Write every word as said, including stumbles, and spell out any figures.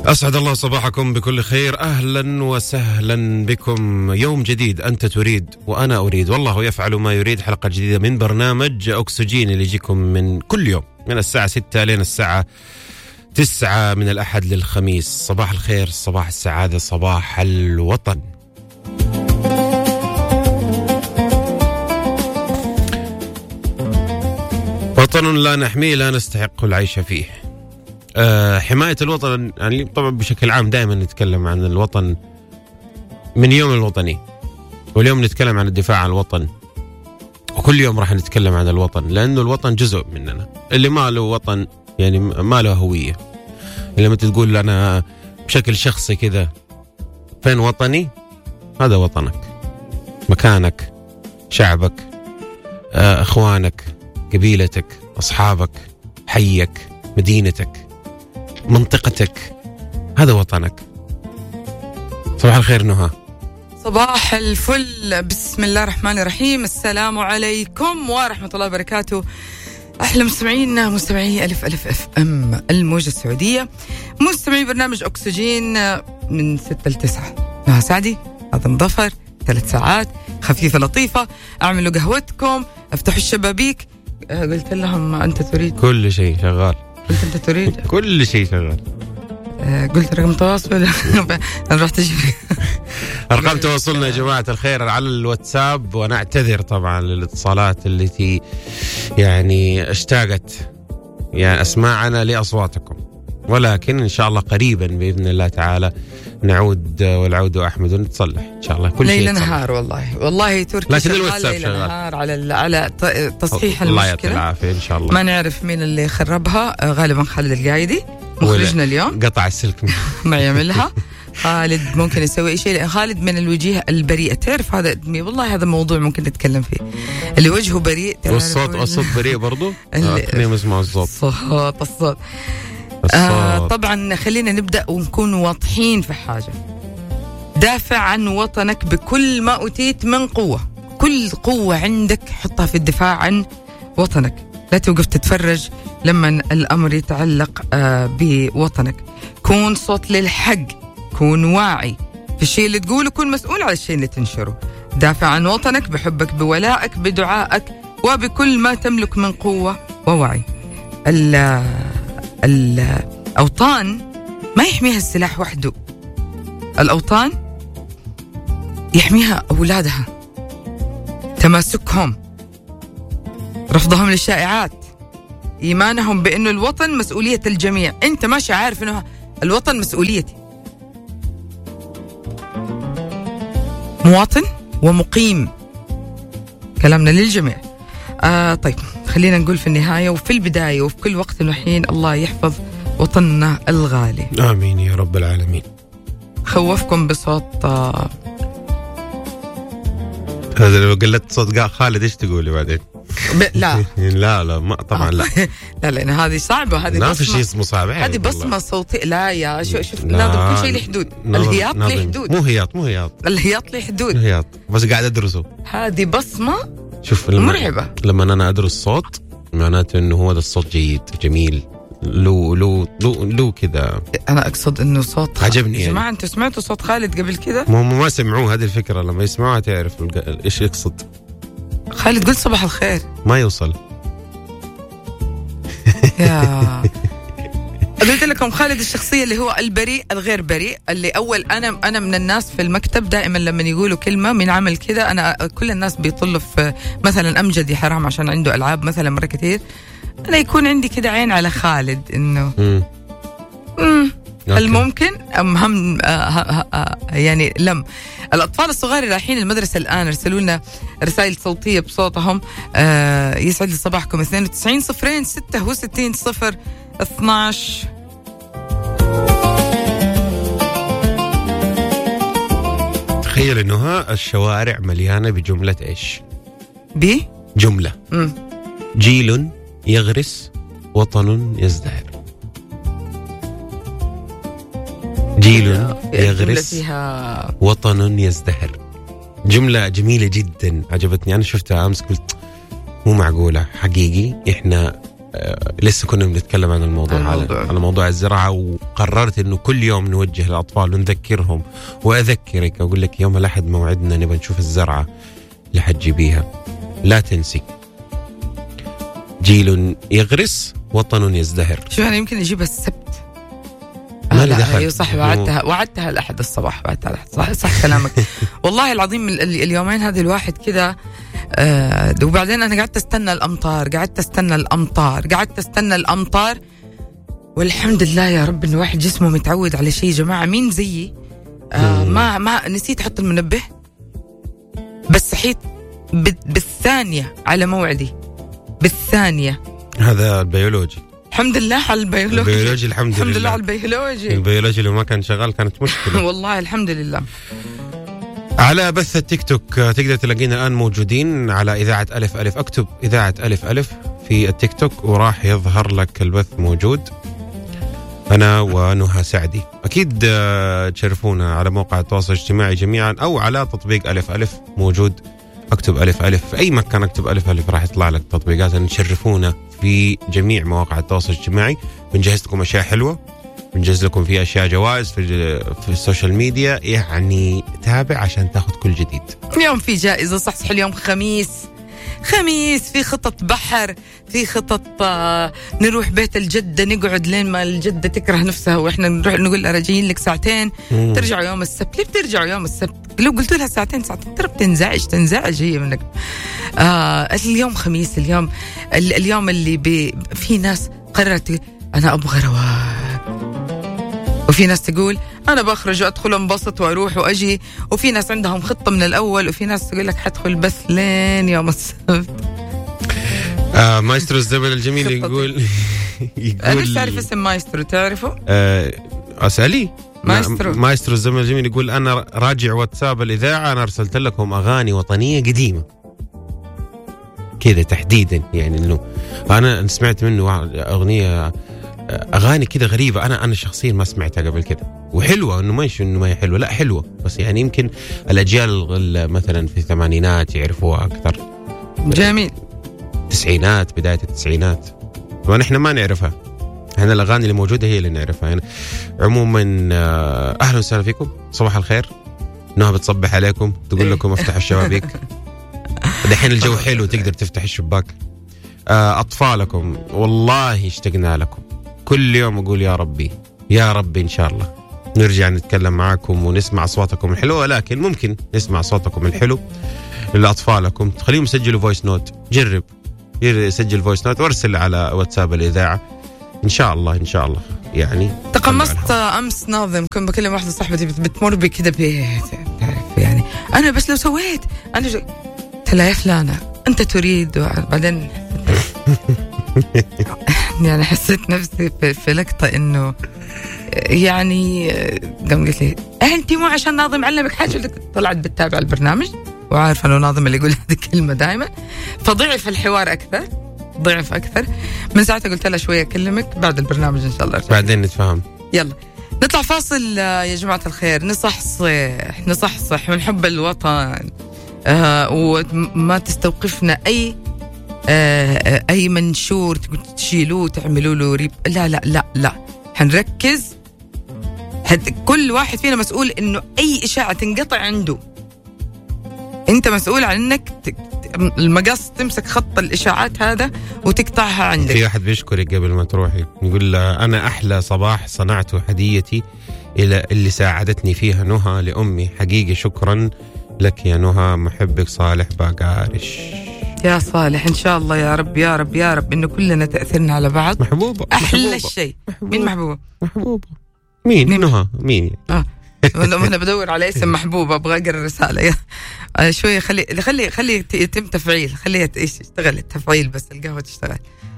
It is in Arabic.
أسعد الله صباحكم بكل خير. أهلا وسهلا بكم. يوم جديد أنت تريد وأنا أريد والله يفعل ما يريد. حلقة جديدة من برنامج أكسجين اللي يجيكم من كل يوم من الساعة ستة لين الساعة تسعة من الأحد للخميس. صباح الخير، صباح السعادة، صباح الوطن. وطن لا نحميه لا نستحق العيش فيه. أه حماية الوطن يعني طبعا بشكل عام دائما نتكلم عن الوطن من يوم الوطني، واليوم نتكلم عن الدفاع عن الوطن، وكل يوم راح نتكلم عن الوطن لأنه الوطن جزء مننا. اللي ما له وطن يعني ما له هوية. لما تقول أنا بشكل شخصي كذا فين وطني، هذا وطنك، مكانك، شعبك، أه أخوانك، قبيلتك، أصحابك، حيك، مدينتك، منطقتك، هذا وطنك. صباح الخير نهى. صباح الفل، بسم الله الرحمن الرحيم. السلام عليكم ورحمة الله وبركاته. أحلى مستمعين مستمعي ألف ألف أف أم الموجة السعودية، مستمعي برنامج أكسجين من ستة لتسعة. نهى سعدي، هذا مظفر، ثلاث ساعات خفيفة لطيفة. أعملوا قهوتكم، افتحوا الشبابيك. قلت لهم أنت تريد كل شيء شغال. قلت أنت تريد كل شيء شغال. آه قلت رقم تواصل. أنا رحت أجيب أرقام تواصلنا يا جماعة الخير على الواتساب، ونعتذر طبعا للاتصالات التي يعني اشتاقت يعني أسماعنا لأصواتكم، ولكن إن شاء الله قريبا بإذن الله تعالى نعود والعود أحمد ونتصلح إن شاء الله. كل ليل نهار والله والله تركي لكن الواتساب ليل شغال نهار على على تصحيح المشكلة. الله يعطي العافية إن شاء الله. ما نعرف مين اللي خربها، غالبا خالد القايدي مخرجنا اليوم قطع السلك ما يعملها. خالد ممكن يسوي أي شيء، لأن خالد من الوجيه البريئة. تعرف هذا والله هذا موضوع ممكن نتكلم فيه، اللي وجهه بريء. والصوت الصوت بريء برضو. خلينا نسمع الصوت. الصوت الصوت آه طبعا خلينا نبدأ ونكون واضحين في حاجة. دافع عن وطنك بكل ما أوتيت من قوة. كل قوة عندك حطها في الدفاع عن وطنك. لا توقف تتفرج لما الأمر يتعلق آه بوطنك. كون صوت للحق، كون واعي في الشيء اللي تقوله، كون مسؤول على الشيء اللي تنشره. دافع عن وطنك بحبك، بولائك، بدعائك، وبكل ما تملك من قوة ووعي. ال الأوطان ما يحميها السلاح وحده، الأوطان يحميها أولادها، تماسكهم، رفضهم للشائعات، إيمانهم بأنه الوطن مسؤولية الجميع. أنت ماشي عارف أنه الوطن مسؤوليتي. مواطن ومقيم، كلامنا للجميع. آه طيب خلينا نقول في النهاية وفي البداية وفي كل وقت وحين، الله يحفظ وطننا الغالي. آمين يا رب العالمين. خوفكم بصوت آه هذا لو قلت صوت خالد ايش تقولي بعدين؟ لا لا لا ما طبعا لا لا لأن هذه صعبة. هذه ما في شيء اسمه صعب. هذه بصمة صوتية. لا يا شو شوف، لازم كل شيء له حدود. الهياط له حدود. مو هياط مو هياط الهياط له حدود. هياط بس قاعد أدرسه. هذه بصمة شوف لما مرعبة. لما أنا أدرس صوت معناته إنه هو هذا الصوت جيد جميل، لو لو لو لو كذا. أنا أقصد إنه صوت عجبني يا يعني. جماعة أنتوا سمعتوا صوت خالد قبل كذا؟ ما هم ما سمعوه. هذه الفكرة لما يسمعوها تعرف إيش يقصد. خالد قل صباح الخير. ما يوصل. يا قلت لكم خالد الشخصية اللي هو البريء الغير بريء، اللي أول أنا أنا من الناس في المكتب دائما لما يقولوا كلمة من عمل كذا أنا كل الناس بيطلوا في مثلا أمجد يا حرام عشان عنده ألعاب مثلا مرة كثير، أنا يكون عندي كذا عين على خالد إنه امم هل ممكن أم هم آه آه آه يعني لم. الأطفال الصغار رايحين المدرسة الآن ارسلوا لنا رسائل صوتية بصوتهم. آه يسعد لي صباحكم. اثنين وتسعين صفرين ستة وستين صفر اثناش. تخيل إنه الشوارع مليانة بجملة إيش؟ بي جملة مم. جيل يغرس وطن يزدهر. جيل يغرس وطن يزدهر. جملة جميلة جدا عجبتني. أنا شفتها أمس قلت مو معقولة حقيقي إحنا لسه كنا بنتكلم عن الموضوع, الموضوع. على, على موضوع الزراعة, وقررت إنه كل يوم نوجه الأطفال ونذكرهم, وأذكرك أقول لك يوم الأحد موعدنا نبى نشوف الزرعة اللي حتجيبيها, لا تنسي. جيل يغرس وطن يزدهر. شو يعني يمكن يجيبها السبت؟ ما لي دخل. ايوه صح, وعدتها وعدتها الاحد الصباح, وعدتها الاحد, صح صح كلامك. والله العظيم اليومين هذه الواحد كذا آه, وبعدين انا قعدت استنى الامطار قعدت استنى الامطار قعدت استنى الامطار والحمد لله يا رب ان الواحد جسمه متعود على شيء. جماعه مين زيي آه ما ما نسيت احط المنبه, بس صحيت بالثانيه على موعدي, بالثانيه. هذا البيولوجي. الحمد لله على البيولوجي. البيولوجي الحمد, الحمد لله. لله على البيولوجي. البيولوجي لو ما كان شغال كانت مشكلة. والله الحمد لله. على بث التيك توك تقدر تلاقينا الآن موجودين على إذاعة ألف ألف. اكتب إذاعة ألف ألف في التيك توك وراح يظهر لك البث موجود. أنا ونهى سعدي. أكيد تشرفونا على موقع التواصل الاجتماعي جميعا أو على تطبيق ألف ألف موجود. اكتب ألف ألف في أي مكان, اكتب ألف ألف راح يطلع لك تطبيقات. نشرفونا في جميع مواقع التواصل الاجتماعي. بنجهز لكم أشياء حلوة, بنجهز لكم في أشياء جوائز في, في السوشيال ميديا. يعني تابع عشان تاخذ كل جديد. اليوم في جائزة صحصح. اليوم خميس خميس في خطط بحر, في خطط آه نروح بيت الجدة نقعد لين ما الجدة تكره نفسها وإحنا نروح نقول لها راجعين لك ساعتين. مم. ترجعوا يوم السبت. ليه بترجعوا يوم السبت؟ لو قلت لها ساعتين ساعتين ترى بتنزعج تنزعج هي منك. آه اليوم خميس, اليوم اليوم اللي بي في ناس قررت أنا أبغى رواق, وفي ناس تقول أنا بخرج وأدخل انبسط وأروح وأجي, وفي ناس عندهم خطة من الأول, وفي ناس تقول لك حدخل بس لين يوم السبت. آه مايسترو الزمن الجميل يقول يقول أنا مش تعرف اسم مايسترو, تعرفه؟ آه أسألي مايسترو. مايسترو الزمن الجميل يقول أنا راجع واتساب الإذاعة, أنا أرسلت لكم أغاني وطنية قديمة كذا تحديدا. يعني إنه أنا سمعت منه أغنية أغاني كده غريبة, أنا أنا شخصيا ما سمعتها قبل كده, وحلوة. إنه ما إنه ما هي حلوة, لا حلوة, بس يعني يمكن الأجيال مثلا في الثمانينات يعرفوها أكثر. جميل. التسعينات, بداية التسعينات, ونحن ما نعرفها. احنا الأغاني اللي موجودة هي اللي نعرفها. يعني عموما أهلا وسهلا فيكم, صباح الخير. نهى بتصبح عليكم, تقول لكم افتحوا الشبابيك. دحين الجو حلو تقدر تفتح الشباك. أطفالكم والله اشتقنا لكم. كل يوم أقول يا ربي يا ربي إن شاء الله نرجع نتكلم معكم ونسمع أصواتكم الحلوة, ولكن ممكن نسمع أصواتكم الحلو لأطفالكم. تخليهم يسجلوا فويس نوت. جرب يسجل فويس نوت وارسل على واتساب الإذاعة. إن شاء الله إن شاء الله. يعني تقمصت أمس ناظم, كنت بكلم واحدة صاحبتي بتمر بكده تعرف يعني أنا بس لو سويت أنا جو... تلا يا فلانة أنت تريد. وبعدين يعني حسيت نفسي في, في لقطة إنه يعني قام قلت لي أنت مو عشان ناظم علمك حاجة اللي طلعت بتتابع البرنامج وعارفة إنه ناظم اللي يقول هذه الكلمة دائما, فضعف الحوار أكثر ضعف أكثر. من ساعتها قلت لها شوية أكلمك بعد البرنامج إن شاء الله أرجع. بعدين نتفاهم. يلا نطلع فاصل يا جماعة الخير, نصحصح نصحصح ونحب الوطن. آه وما تستوقفنا أي آه أي منشور تشيلوه تعملوا له ريب. لا لا لا لا هنركز. كل واحد فينا مسؤول إنه أي إشاعة تنقطع عنده. أنت مسؤول عن إنك المقص تمسك خط الإشاعات هذا وتقطعها عندك. في واحد بيشكرك قبل ما تروحي, يقول أنا أحلى صباح صنعته هديتي إلى اللي ساعدتني فيها نهى لأمي. حقيقي شكرا لك يا نهى, محبك صالح باقارش. يا صالح إن شاء الله يا رب يا رب يا رب إنه كلنا تأثيرنا على بعض. محبوبة أحلى الشيء. مين محبوبة؟ محبوبة مين؟ مين؟ نهى مين؟ آه أنا بدور على اسم محبوبة, أبغى أقرأ الرسالة. شوية خلي خلي خلي يتم تفعيل, خليها تشتغل التفعيل بس القهوة تشتغل.